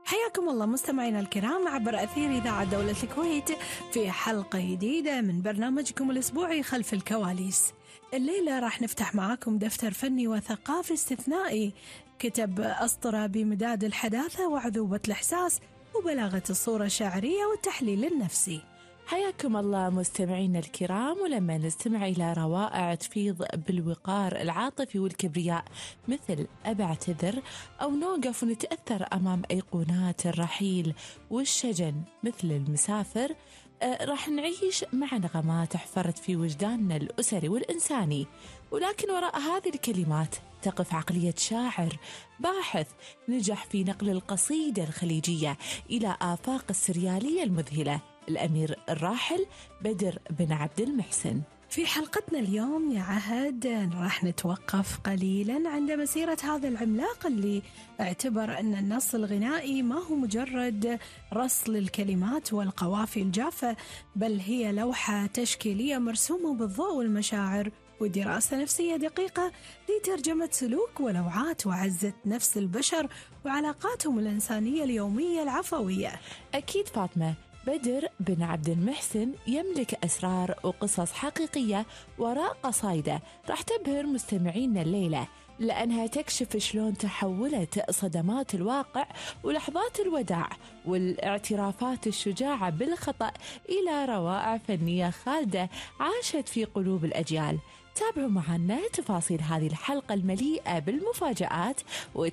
حياكم الله مستمعينا الكرام عبر أثير إذاعة دولة الكويت في حلقة جديدة من برنامجكم الأسبوعي خلف الكواليس. الليلة راح نفتح معاكم دفتر فني وثقافي استثنائي كتب أسطرة بمداد الحداثة وعذوبة الإحساس وبلاغة الصورة الشعرية والتحليل النفسي. حياكم الله مستمعينا الكرام، ولما نستمع إلى روائع تفيض بالوقار العاطفي والكبرياء مثل أبى أعتذر، أو نوقف ونتأثر أمام أيقونات الرحيل والشجن مثل المسافر، راح نعيش مع نغمات احفرت في وجداننا الأسري والإنساني. ولكن وراء هذه الكلمات تقف عقلية شاعر باحث نجح في نقل القصيدة الخليجية إلى آفاق السريالية المذهلة، الأمير الراحل بدر بن عبد المحسن. في حلقتنا اليوم يا عهد راح نتوقف قليلا عند مسيرة هذا العملاق اللي اعتبر أن النص الغنائي ما هو مجرد رص للكلمات والقوافي الجافة، بل هي لوحة تشكيلية مرسومة بالضوء والمشاعر ودراسة نفسية دقيقة لترجمة سلوك ولوعات وعزة نفس البشر وعلاقاتهم الإنسانية اليومية العفوية. أكيد فاطمة، بدر بن عبد المحسن يملك أسرار وقصص حقيقية وراء قصايده راح تبهر مستمعينا الليلة، لأنها تكشف شلون تحولت صدمات الواقع ولحظات الوداع والاعترافات الشجاعة بالخطأ إلى روائع فنية خالدة عاشت في قلوب الأجيال. تابعوا معنا تفاصيل هذه الحلقة المليئة بالمفاجآت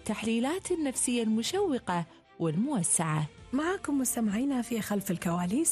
والتحليلات النفسية المشوقة والموسعة. معكم مستمعينا في خلف الكواليس